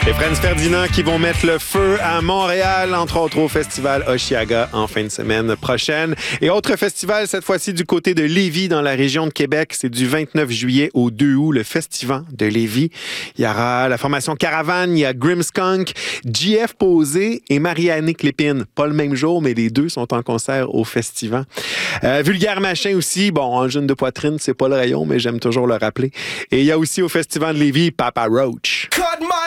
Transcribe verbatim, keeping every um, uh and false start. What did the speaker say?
Les Franz Ferdinand qui vont mettre le feu à Montréal, entre autres au festival Oshiaga en fin de semaine prochaine. Et autre festival, cette fois-ci du côté de Lévis, dans la région de Québec. C'est du vingt-neuf juillet au deux août, le Festival de Lévis. Il y aura la formation Caravane, il y a Grimmskunk, J F Posé et Marie-Annick Lépine. Pas le même jour, mais les deux sont en concert au festival. Euh, Vulgaire Machin aussi. Bon, en jeune de poitrine, c'est pas le rayon, mais j'aime toujours le rappeler. Et il y a aussi au Festival de Lévis, Papa Roach.